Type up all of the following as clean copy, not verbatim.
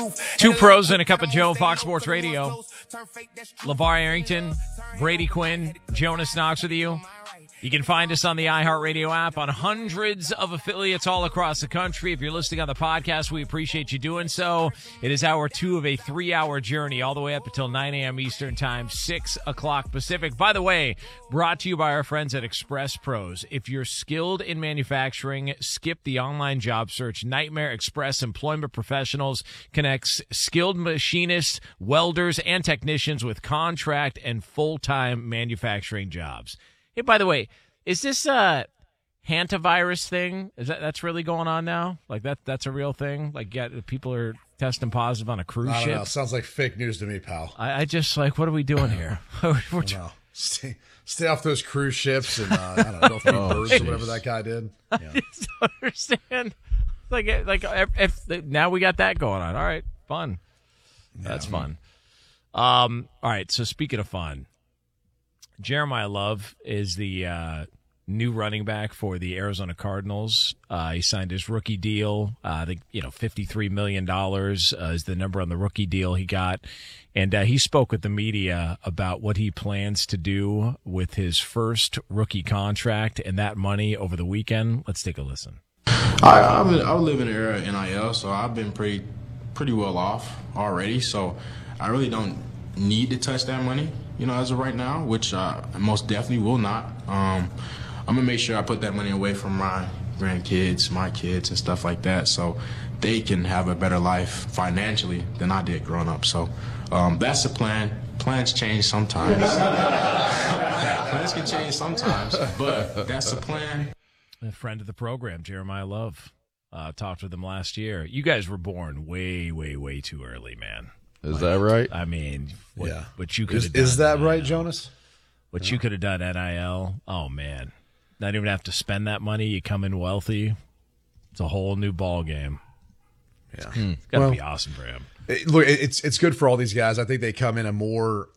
Two pros and a cup of Joe, Fox Sports Radio. LeVar Arrington, Brady Quinn, Jonas Knox with you. You can find us on the iHeartRadio app on hundreds of affiliates all across the country. If you're listening on the podcast, we appreciate you doing so. It is hour 2 of a 3-hour journey all the way up until 9 a.m. Eastern Time, 6 o'clock Pacific. By the way, brought to you by our friends at Express Pros. If you're skilled in manufacturing, skip the online job search. Nightmare Express Employment Professionals connects skilled machinists, welders, and technicians with contract and full-time manufacturing jobs. Hey, by the way, is this a hantavirus thing? That's really going on now? Like that's a real thing? Like people are testing positive on a cruise ship? I don't know. Sounds like fake news to me, pal. I just what are we doing here? Stay off those cruise ships and I don't know, don't feed birds or whatever that guy did. Yeah. I just don't understand. Like if now we got that going on. All right, fun. Yeah. That's fun. All right. So speaking of fun. Jeremiah Love is the new running back for the Arizona Cardinals. He signed his rookie deal. I think $53 million is the number on the rookie deal he got. And he spoke with the media about what he plans to do with his first rookie contract and that money over the weekend. Let's take a listen. I live in the era of NIL, so I've been pretty well off already. So I really don't need to touch that money, as of right now, which I most definitely will not. I'm going to make sure I put that money away from my grandkids, my kids, and stuff like that so they can have a better life financially than I did growing up. So that's the plan. Plans change sometimes. Plans can change sometimes, but that's the plan. A friend of the program, Jeremiah Love, talked with him last year. You guys were born way, way, way too early, man. Is that right? I mean, what you could have done. Is that right, Jonas? What you could have done, NIL. Oh, man. Not even have to spend that money. You come in wealthy. It's a whole new ball game. Yeah. It's got to be awesome for him. It's good for all these guys. I think they come in a more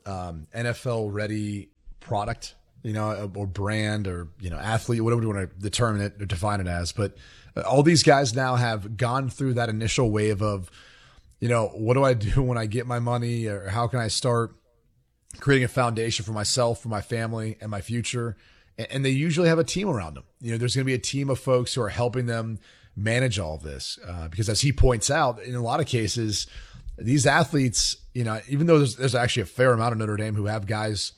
NFL-ready product, or brand or, athlete, whatever you want to determine it or define it as. But all these guys now have gone through that initial wave of, what do I do when I get my money, or how can I start creating a foundation for myself, for my family, and my future? And they usually have a team around them. There's going to be a team of folks who are helping them manage all of this. Because as he points out, in a lot of cases, these athletes, even though there's actually a fair amount of Notre Dame who have guys,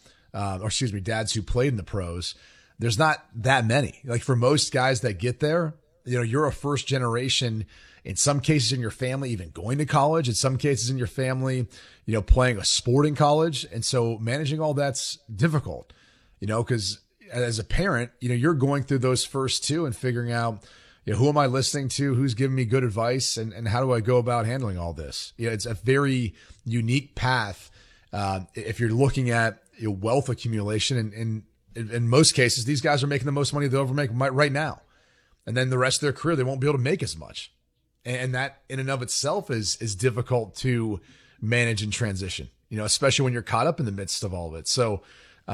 dads who played in the pros, there's not that many. Like for most guys that get there, you're a first generation. In some cases in your family, even going to college. In some cases in your family, playing a sport in college. And so managing all that's difficult, because as a parent, you're going through those first two and figuring out, who am I listening to? Who's giving me good advice? And how do I go about handling all this? It's a very unique path. If you're looking at wealth accumulation, and in most cases, these guys are making the most money they'll ever make right now. And then the rest of their career, they won't be able to make as much. And that in and of itself is difficult to manage and transition, especially when you're caught up in the midst of all of it. So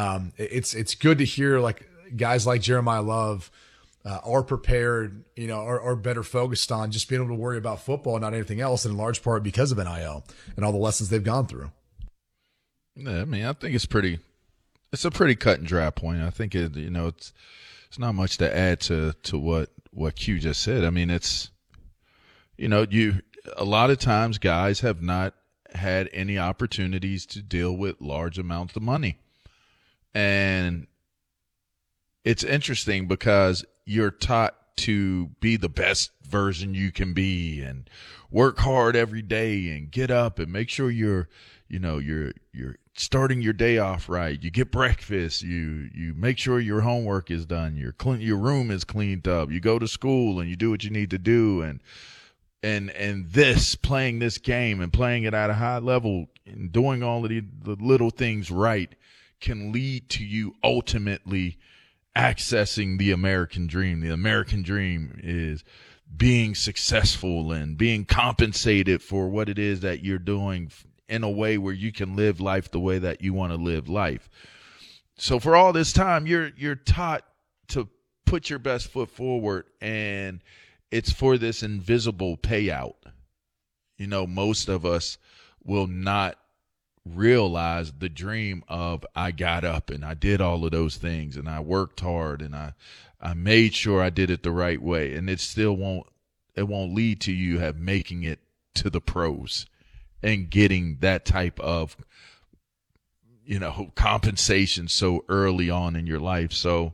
it's good to hear like guys like Jeremiah Love are prepared, are better focused on just being able to worry about football and not anything else, in large part because of NIL and all the lessons they've gone through. Yeah, I mean, I think it's a pretty cut and dry point. I think it's not much to add to what Q just said. I mean, it's, a lot of times guys have not had any opportunities to deal with large amounts of money. And it's interesting because you're taught to be the best version you can be and work hard every day and get up and make sure you're starting your day off right. You get breakfast, you make sure your homework is done, your room is cleaned up, you go to school and you do what you need to do, and playing this game and playing it at a high level and doing all of the little things right can lead to you ultimately accessing the American dream. The American dream is being successful and being compensated for what it is that you're doing in a way where you can live life the way that you want to live life. So for all this time, you're taught to put your best foot forward, and it's for this invisible payout. most of us will not realize the dream of I got up and I did all of those things and I worked hard and I made sure I did it the right way. And it still won't lead to you making it to the pros and getting that type of, compensation so early on in your life. So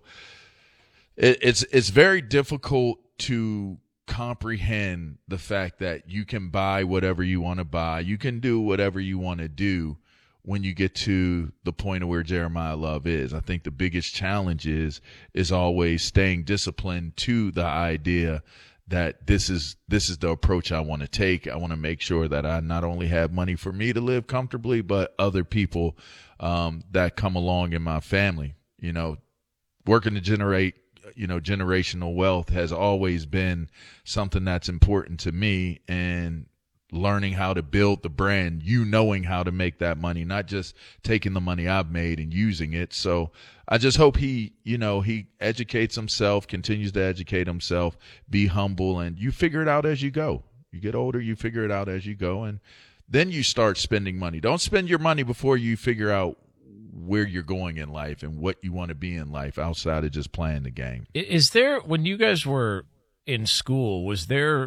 it's very difficult to comprehend the fact that you can buy whatever you want to buy. You can do whatever you want to do when you get to the point of where Jeremiah Love is. I think the biggest challenge is always staying disciplined to the idea that this is the approach I want to take. I want to make sure that I not only have money for me to live comfortably, but other people that come along in my family. Working to generate generational wealth has always been something that's important to me, and learning how to build the brand, knowing how to make that money, not just taking the money I've made and using it. So I just hope he educates himself, continues to educate himself, be humble, and you figure it out as you go. You get older, you figure it out as you go, and then you start spending money. Don't spend your money before you figure out where you're going in life and what you want to be in life outside of just playing the game. Is there, when you guys were in school, was there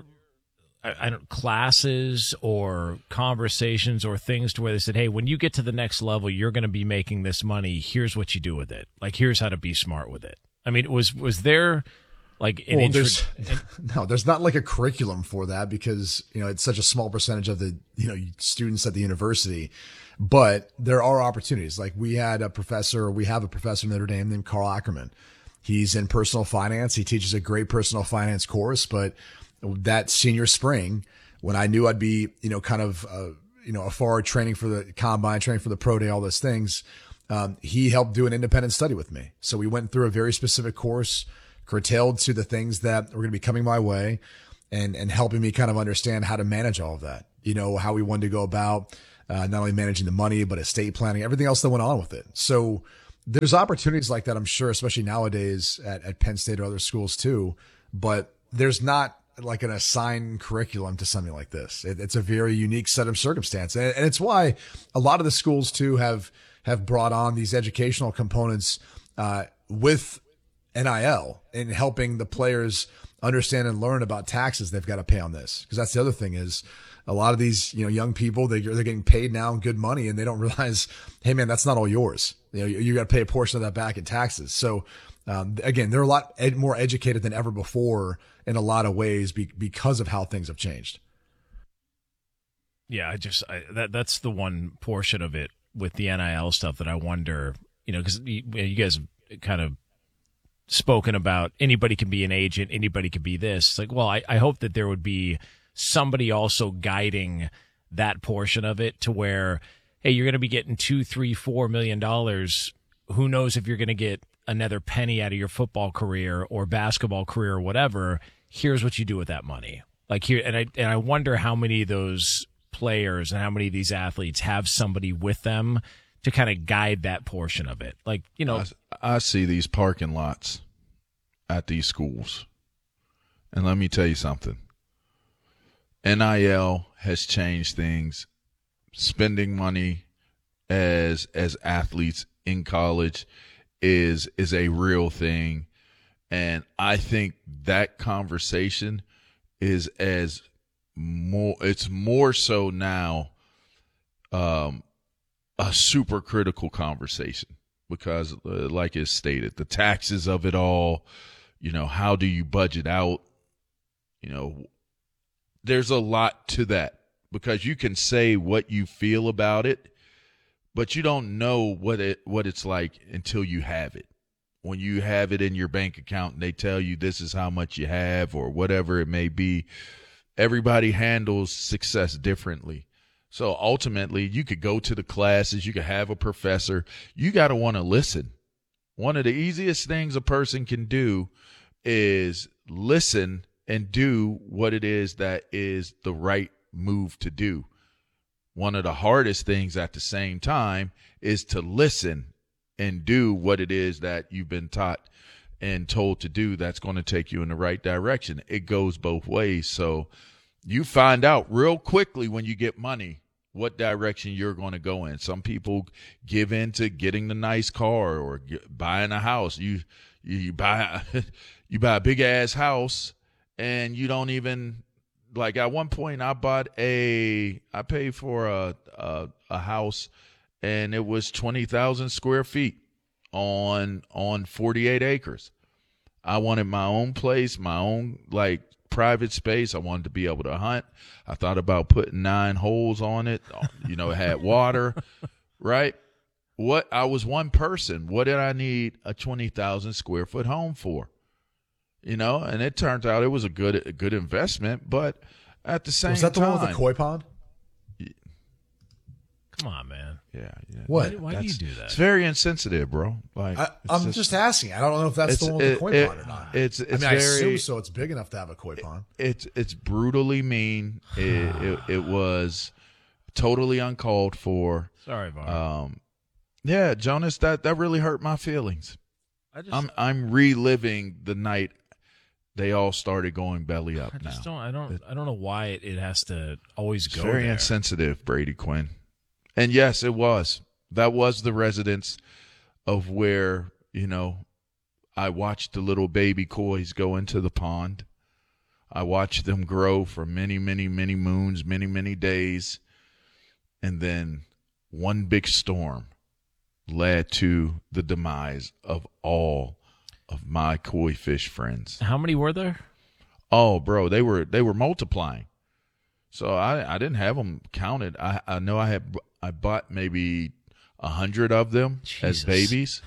classes or conversations or things to where they said, hey, when you get to the next level, you're going to be making this money. Here's what you do with it. Like, here's how to be smart with it. I mean, was there like an there's not like a curriculum for that because, it's such a small percentage of the, students at the university, but there are opportunities. Like we have a professor in Notre Dame named Carl Ackerman. He's in personal finance. He teaches a great personal finance course, but that senior spring, when I knew I'd be, afar training for the combine, training for the pro day, all those things, he helped do an independent study with me. So we went through a very specific course, curtailed to the things that were going to be coming my way, and helping me kind of understand how to manage all of that. How we wanted to go about not only managing the money, but estate planning, everything else that went on with it. So there's opportunities like that, I'm sure, especially nowadays at Penn State or other schools too. But there's not like an assigned curriculum to something like this. It's a very unique set of circumstances. And it's why a lot of the schools too have brought on these educational components with NIL and helping the players understand and learn about taxes they've got to pay on this. Because that's the other thing is a lot of these, young people, they're getting paid now in good money and they don't realize, hey man, that's not all yours. You got to pay a portion of that back in taxes. So again, they're a lot more educated than ever before in a lot of ways because of how things have changed. Yeah, that's the one portion of it with the NIL stuff that I wonder, because you guys have kind of spoken about anybody can be an agent, anybody can be this. It's like, well, I hope that there would be somebody also guiding that portion of it to where, hey, you're going to be getting $2, $3, $4 million. Who knows if you're going to get another penny out of your football career or basketball career or whatever. Here's what you do with that money. Like here, and I wonder how many of those players and how many of these athletes have somebody with them to kind of guide that portion of it. Like, I see these parking lots at these schools, and let me tell you something. NIL has changed things. Spending money as athletes in college is a real thing. And I think that conversation it's more so now a super critical conversation because like it's stated, the taxes of it all, how do you budget out? There's a lot to that because you can say what you feel about it, but you don't know what it's like until you have it. When you have it in your bank account and they tell you this is how much you have or whatever it may be, everybody handles success differently. So ultimately, you could go to the classes, you could have a professor. You got to want to listen. One of the easiest things a person can do is listen and do what it is that is the right move to do. One of the hardest things at the same time is to listen and do what it is that you've been taught and told to do that's going to take you in the right direction. It goes both ways. So, you find out real quickly when you get money what direction you're going to go in. Some people give in to getting the nice car or buying a house. You buy you buy a big ass house and you don't even, like, at one point I paid for a house and it was 20,000 square feet on 48 acres. I wanted my own place, my own like private space. I wanted to be able to hunt. I thought about putting 9 holes on it. It had water, right? I was one person. What did I need a 20,000 square foot home for? And it turns out it was a good investment, but at the same time. Was that the one with the koi pond? Come on, man. Yeah. What? Why do you do that? It's very insensitive, bro. Like, I'm just asking. I don't know if that's the one with the koi pond or not. I assume so. It's big enough to have a koi pond. It's brutally mean. It was totally uncalled for. Sorry, Var. Yeah, Jonas, that really hurt my feelings. I'm reliving the night they all started going belly up. I don't know why it has to always go. It's very there. insensitive, Brady Quinn. And yes, it was. That was the residence of where, I watched the little baby kois go into the pond. I watched them grow for many, many, many moons, many, many days. And then one big storm led to the demise of all of my koi fish friends. How many were there? Oh, bro, they were multiplying. So I didn't have them counted. I know I bought maybe 100 of them as babies.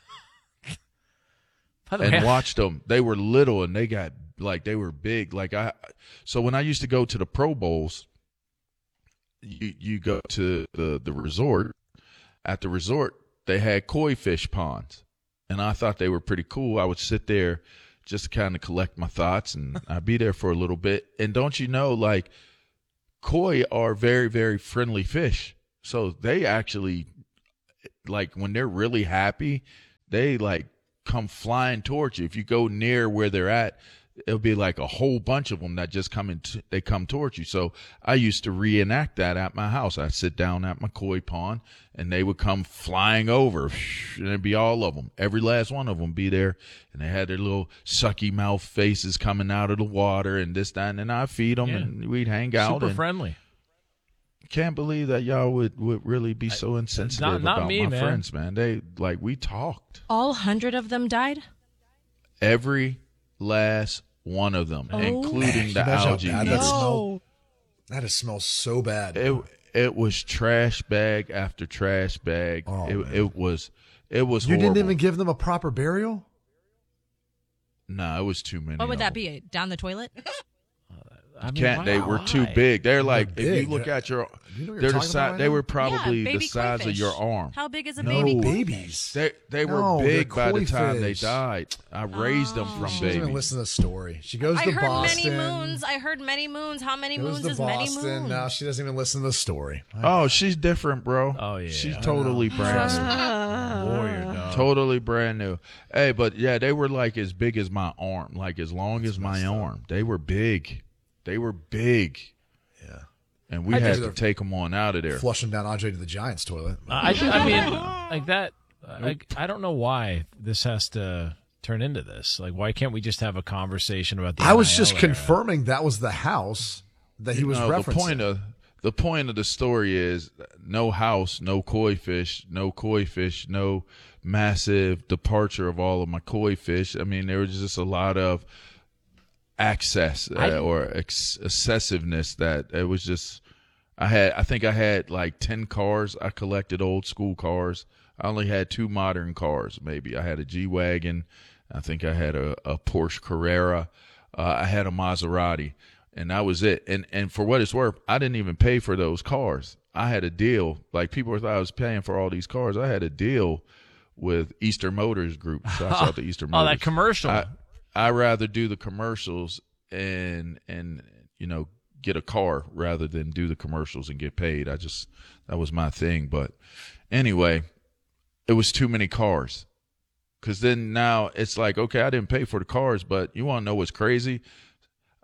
And watched them. They were little and they got they were big. So when I used to go to the Pro Bowls, you go to the resort. At the resort, they had koi fish ponds, and I thought they were pretty cool. I would sit there just to kind of collect my thoughts, and I'd be there for a little bit. And don't you know, koi are very, very friendly fish. So they actually, when they're really happy, they come flying towards you. If you go near where they're at, it'll be like a whole bunch of them that just they come towards you. So I used to reenact that at my house. I'd sit down at my koi pond and they would come flying over, and it'd be all of them. Every last one of them be there, and they had their little sucky mouth faces coming out of the water and this, that, and I'd feed them and we'd hang out. Super friendly. Can't believe that y'all would really be so insensitive about my friends, man. They we talked. All 100 of them died? Every last one of them, including the algae. That smells so bad. It was trash bag after trash bag. It was horrible. You didn't even give them a proper burial? No, it was too many. What would that be? Down the toilet? They were too big. They're if you look at they're the size. They were probably the size of your arm. How big is a baby? Babies. They were big by the time they died. I raised them from babies. She doesn't even listen to the story. She goes to Boston. I heard many moons. How many moons is many moons? Now she doesn't even listen to the story. Oh, she's different, bro. Oh yeah, she's totally brand new. Warrior dog. Totally brand new. Hey, but yeah, they were as big as my arm, as long as my arm. They were big. They were big. Yeah. And we had to take them on out of there. Flush them down Andre to the Giants toilet. I mean, that. I don't know why this has to turn into this. Why can't we just have a conversation about the I was just era? confirming that was the house that he was referencing. The point of the story is no house, no koi fish, no massive departure of all of my koi fish. I mean, there was just a lot of excessiveness that it was just I think I had 10 cars. I collected old school cars. I only had 2 modern cars. Maybe I had a G-Wagon. I think I had a Porsche Carrera. I had a Maserati, and that was it. And for what it's worth, I didn't even pay for those cars. I had a deal. People thought I was paying for all these cars. I had a deal with Easter Motors Group. Shouts out to Easter Motors. Oh, that commercial. I rather do the commercials and get a car rather than do the commercials and get paid. That was my thing. But anyway, it was too many cars. Because then now it's okay, I didn't pay for the cars, but you want to know what's crazy?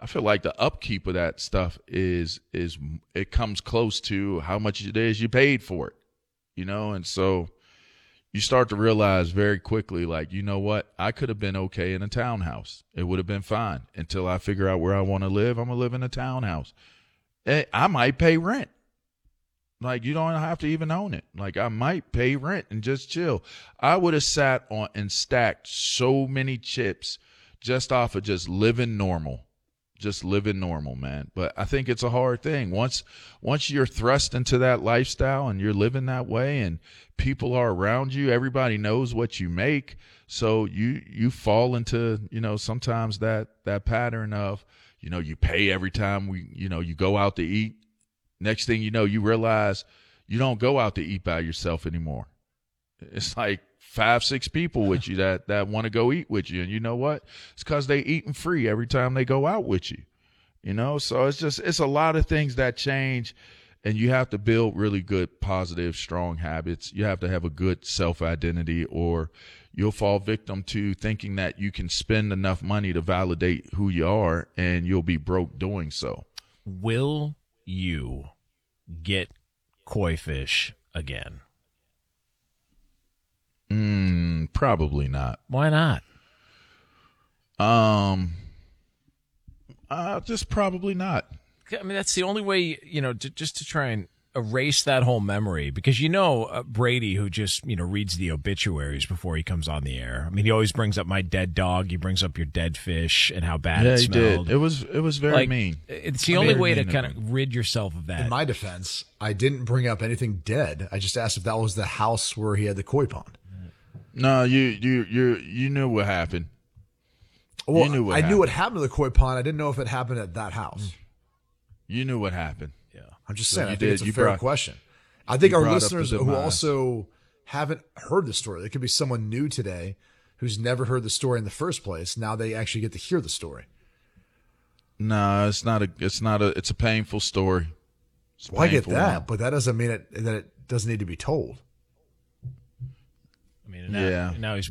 I feel like the upkeep of that stuff is it comes close to how much it is you paid for it, you know? And so you start to realize very quickly, like, you know what? I could have been okay in a townhouse. It would have been fine until I figure out where I want to live. I'm going to live in a townhouse. I might pay rent. Like, you don't have to even own it. Like, I might pay rent and just chill. I would have sat on and stacked so many chips just off of just living normal. Just living normal, man. But I think it's a hard thing. Once you're thrust into that lifestyle and you're living that way and people are around you, everybody knows what you make. So you fall into, you know, sometimes that pattern of, you know, you pay every time you go out to eat. Next thing you know, you realize you don't go out to eat by yourself anymore. It's like 5-6 people with you that want to go eat with you. And you know what? It's because they eating free every time they go out with you, you know? So it's a lot of things that change, and you have to build really good, positive, strong habits. You have to have a good self-identity, or you'll fall victim to thinking that you can spend enough money to validate who you are, and you'll be broke doing so. Will you get koi fish again? Probably not. Why not? Just probably not. I mean, that's the only way, you know, just to try and erase that whole memory, because, you know, Brady, who just, you know, reads the obituaries before he comes on the air. I mean, he always brings up my dead dog. He brings up your dead fish and how bad it smelled. Did. It was very mean. It's the only way to kind of rid yourself of that. In my defense, I didn't bring up anything dead. I just asked if that was the house where he had the koi pond. No, you knew what happened. Well, You knew what I knew happened. what happened to the koi pond. I didn't know if it happened at that house. You knew what happened. Yeah. I'm just saying, You I think it's did. a You fair brought- question. I think you our brought up listeners the who demise. also haven't heard the story, there could be someone new today who's never heard the story in the first place. Now they actually get to hear the story. No, it's a painful story. It's a Well, I get painful that, one. but that doesn't mean that it doesn't need to be told. I mean, Yeah. now he's